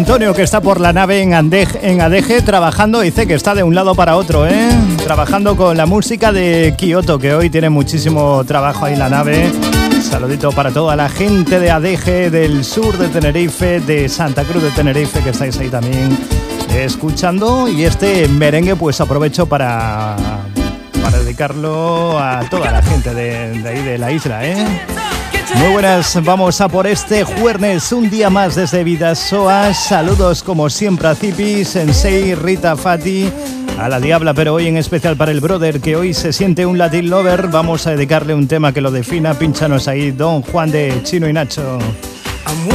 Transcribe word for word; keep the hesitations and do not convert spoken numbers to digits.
Antonio, que está por la nave en, Andeje, en Adeje trabajando. Dice que está de un lado para otro, ¿eh? Trabajando con la música de Kioto, que hoy tiene muchísimo trabajo ahí en la nave. Saludito para toda la gente de Adeje, del sur de Tenerife, de Santa Cruz de Tenerife, que estáis ahí también escuchando. Y este merengue pues aprovecho para, para dedicarlo a toda la gente de, de ahí de la isla, ¿eh? Muy buenas, vamos a por este jueves, un día más desde Vidasoa. Saludos como siempre a Zipi, Sensei, Rita, Fati, a la Diabla, pero hoy en especial para el brother que hoy se siente un Latin lover. Vamos a dedicarle un tema que lo defina. Pínchanos ahí, Don Juan de Chino y Nacho.